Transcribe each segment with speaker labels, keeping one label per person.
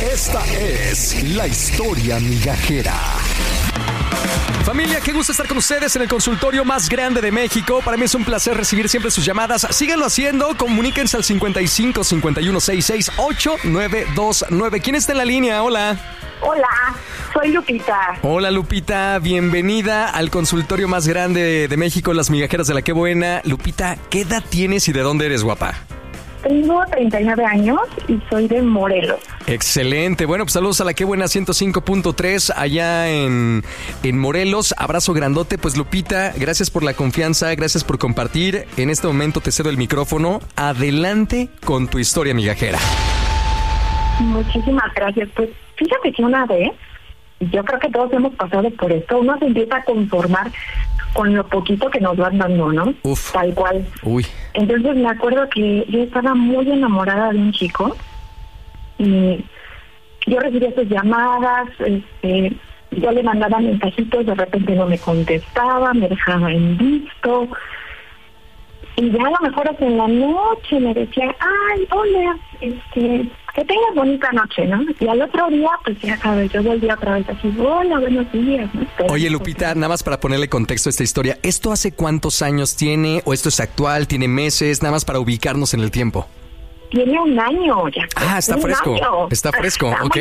Speaker 1: Esta es la historia migajera. Familia, qué gusto estar con ustedes en el consultorio más grande de México. Para mí es un placer recibir siempre sus llamadas. Síganlo haciendo, comuníquense al 55 51 66 8929. ¿Quién está en la línea? Hola.
Speaker 2: Hola, soy Lupita.
Speaker 1: Hola Lupita, bienvenida al consultorio más grande de México, Las Migajeras de la Qué Buena. Lupita, ¿qué edad tienes y de dónde eres, guapa?
Speaker 2: Tengo 39 años y soy de Morelos.
Speaker 1: Excelente. Bueno, pues saludos a la Qué Buena 105.3 allá en Morelos. Abrazo grandote. Pues Lupita, gracias por la confianza, gracias por compartir. En este momento te cedo el micrófono. Adelante con tu historia migajera.
Speaker 2: Muchísimas gracias. Pues fíjate que una vez, yo creo que todos hemos pasado por esto, uno se empieza a conformar con lo poquito que nos van dando, ¿no?
Speaker 1: Uf.
Speaker 2: Tal cual.
Speaker 1: Uy.
Speaker 2: Entonces me acuerdo que yo estaba muy enamorada de un chico y yo recibía sus llamadas, yo le mandaba mensajitos, de repente no me contestaba, me dejaba en visto. Y ya a lo mejor hasta en la noche me decía, ay, hola, que tengas bonita noche, ¿no? Y al otro día, pues ya sabes, yo volvía otra vez así, hola, buenos días, ¿no? Pero,
Speaker 1: oye, Lupita, nada más para ponerle contexto a esta historia, ¿esto hace cuántos años tiene? ¿O esto es actual? ¿Tiene meses? Nada más para ubicarnos en el tiempo.
Speaker 2: Tiene un año ya.
Speaker 1: Ah, está fresco. Está fresco. Ok.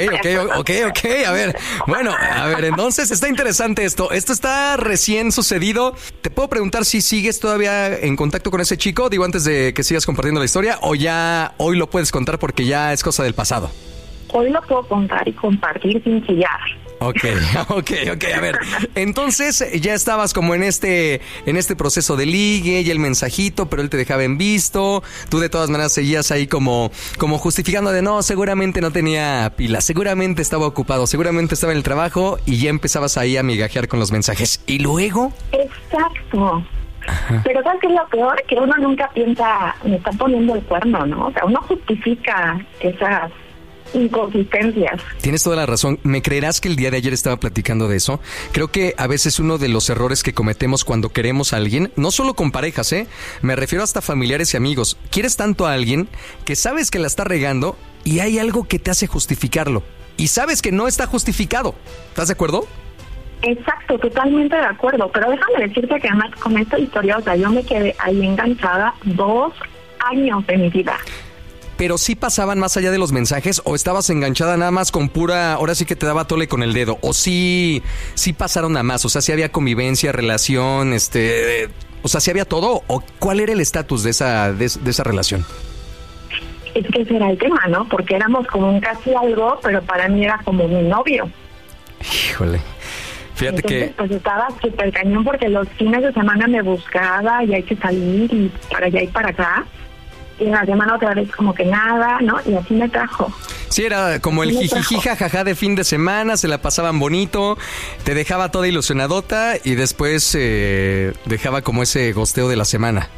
Speaker 1: A ver, bueno, entonces está interesante esto. Esto está recién sucedido. ¿Te puedo preguntar si sigues todavía en contacto con ese chico? Digo, antes de que sigas compartiendo la historia, o ya hoy lo puedes contar porque ya es cosa del pasado.
Speaker 2: Hoy lo puedo contar y compartir sin chillar.
Speaker 1: Ok. A ver, entonces ya estabas como en este proceso de ligue y el mensajito, pero él te dejaba en visto. Tú de todas maneras seguías ahí como justificando de no, seguramente no tenía pila, seguramente estaba ocupado, seguramente estaba en el trabajo y ya empezabas ahí a migajear con los mensajes. ¿Y luego?
Speaker 2: Exacto.
Speaker 1: Ajá.
Speaker 2: Pero ¿sabes qué es lo peor? Que uno nunca piensa, me está poniendo el cuerno, ¿no? O sea, uno justifica esas inconsistencias.
Speaker 1: Tienes toda la razón. ¿Me creerás que el día de ayer estaba platicando de eso? Creo que a veces uno de los errores que cometemos cuando queremos a alguien, no solo con parejas, me refiero hasta familiares y amigos. Quieres tanto a alguien que sabes que la está regando y hay algo que te hace justificarlo. Y sabes que no está justificado. ¿Estás de acuerdo?
Speaker 2: Exacto, totalmente de acuerdo. Pero déjame decirte que además con esta historia, o sea, yo me quedé ahí enganchada 2 años de mi vida.
Speaker 1: Pero sí pasaban más allá de los mensajes, o estabas enganchada nada más con pura, ahora sí que te daba tole con el dedo, o sí pasaron a más, o sea, sí había convivencia, relación, o sea, sí había todo, o cuál era el estatus de esa relación.
Speaker 2: Es que ese era el tema, ¿no? Porque éramos como un casi algo, pero para mí era como mi novio.
Speaker 1: Híjole. Fíjate.
Speaker 2: Entonces,
Speaker 1: que
Speaker 2: pues estaba súper cañón porque los fines de semana me buscaba y hay que salir y para allá y para acá. Y en la semana otra vez como que nada, ¿no? Y así me trajo.
Speaker 1: Sí, era como el jijiji jajaja de fin de semana, se la pasaban bonito, te dejaba toda ilusionadota y después dejaba como ese gosteo de la semana.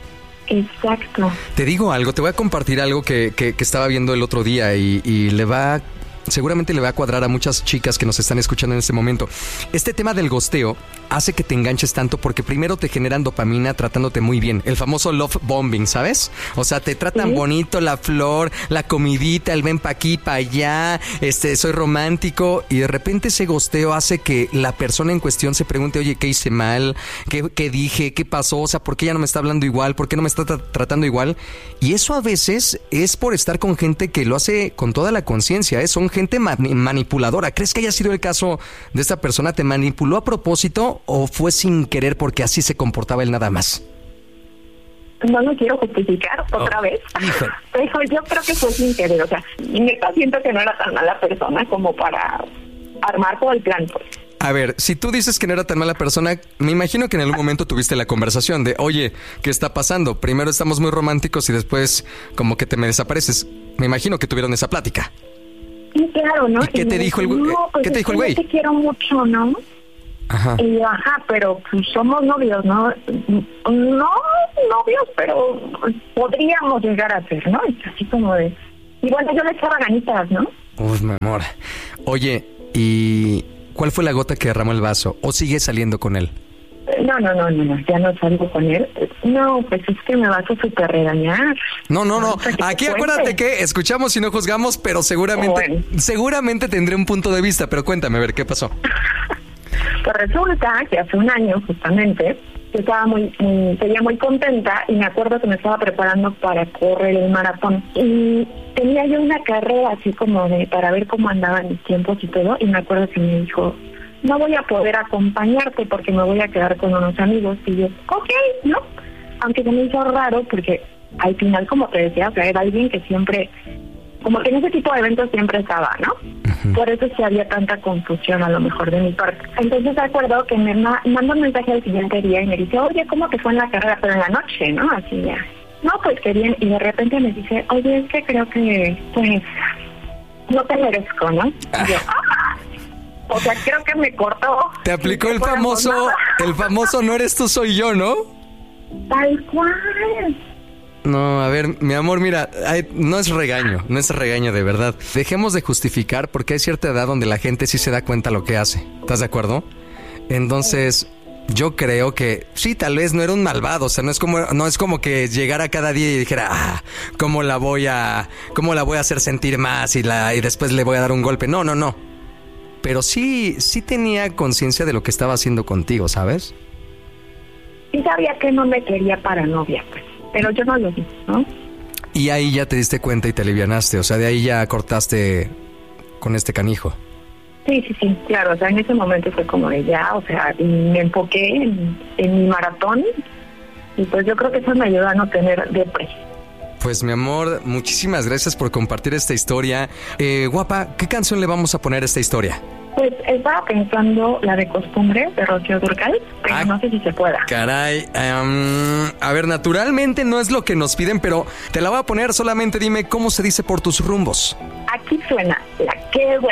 Speaker 2: Exacto.
Speaker 1: Te digo algo, te voy a compartir algo que estaba viendo el otro día y seguramente le va a cuadrar a muchas chicas que nos están escuchando en este momento. Este tema del gosteo hace que te enganches tanto porque primero te generan dopamina tratándote muy bien. El famoso love bombing, ¿sabes? O sea, te tratan bonito, la flor, la comidita, el ven pa' aquí, pa' allá, soy romántico, y de repente ese gosteo hace que la persona en cuestión se pregunte, oye, ¿qué hice mal? ¿Qué dije? ¿Qué pasó? O sea, ¿por qué ya no me está hablando igual? ¿Por qué no me está tratando igual? Y eso a veces es por estar con gente que lo hace con toda la conciencia, son gente manipuladora. ¿Crees que haya sido el caso de esta persona? ¿Te manipuló a propósito o fue sin querer porque así se comportaba él nada más?
Speaker 2: No lo quiero justificar otra vez, pero yo creo que fue sin querer. O sea, neta siento que no era tan mala persona como para armar todo el plan, pues.
Speaker 1: A ver, si tú dices que no era tan mala persona, me imagino que en algún momento tuviste la conversación de, oye, ¿qué está pasando? Primero estamos muy románticos y después como que te me desapareces. Me imagino que tuvieron esa plática.
Speaker 2: Sí, claro, ¿no?
Speaker 1: ¿Y qué te dijo el güey?
Speaker 2: Pues
Speaker 1: ¿Qué te dijo el güey?
Speaker 2: Yo te quiero mucho, ¿no?
Speaker 1: Ajá.
Speaker 2: Y yo, pero pues somos novios, ¿no? No novios, pero podríamos llegar a ser, ¿no? Y así como de... Y bueno, yo le echaba ganitas, ¿no?
Speaker 1: Uy, mi amor. Oye, ¿y cuál fue la gota que derramó el vaso? ¿O sigues saliendo con él?
Speaker 2: No, ya no salgo con él. No, pues es que me vas a súper regañar.
Speaker 1: No. Aquí acuérdate que escuchamos y no juzgamos, pero seguramente tendré un punto de vista. Pero cuéntame, a ver, ¿qué pasó?
Speaker 2: Pues resulta que hace un año, justamente, yo estaba seguía muy contenta y me acuerdo que me estaba preparando para correr el maratón. Y tenía yo una carrera así como para ver cómo andaban mis tiempos y todo. Y me acuerdo que me dijo, no voy a poder acompañarte porque me voy a quedar con unos amigos. Y yo, ok, ¿no? Aunque se me hizo raro porque al final, como te decía, o sea, era alguien que siempre, como que en ese tipo de eventos siempre estaba, ¿no? Uh-huh. Por eso sí había tanta confusión a lo mejor de mi parte. Entonces me acuerdo que me manda un mensaje al siguiente día y me dice, oye, ¿cómo te fue en la carrera? Pero en la noche, ¿no? Así ya. No, pues qué bien. Y de repente me dice, oye, es que creo que, pues, no te merezco, ¿no? Y yo, o sea, creo que me cortó.
Speaker 1: Te aplicó el famoso no eres tú, soy yo, ¿no?
Speaker 2: Tal cual.
Speaker 1: No, a ver, mi amor, mira, no es regaño de verdad. Dejemos de justificar porque hay cierta edad donde la gente sí se da cuenta lo que hace. ¿Estás de acuerdo? Entonces, yo creo que sí, tal vez no era un malvado, o sea, no es como que llegara cada día y dijera, ¿cómo la voy a hacer sentir más y después le voy a dar un golpe? No. Pero sí tenía conciencia de lo que estaba haciendo contigo, ¿sabes?
Speaker 2: Sí sabía que no me quería para novia, pues, pero yo no lo vi, ¿no?
Speaker 1: Y ahí ya te diste cuenta y te alivianaste, o sea, de ahí ya cortaste con este canijo.
Speaker 2: Sí, claro, o sea, en ese momento fue como de ya, o sea, y me enfoqué en mi maratón y pues yo creo que eso me ayudó a no tener depresión.
Speaker 1: Pues mi amor, muchísimas gracias por compartir esta historia. Guapa, ¿qué canción le vamos a poner a esta historia?
Speaker 2: Pues estaba pensando la de Costumbre de Rocío Dúrcal, pero no sé si se pueda.
Speaker 1: Caray, a ver, naturalmente no es lo que nos piden, pero te la voy a poner, solamente dime cómo se dice Por tus rumbos.
Speaker 2: Aquí suena la que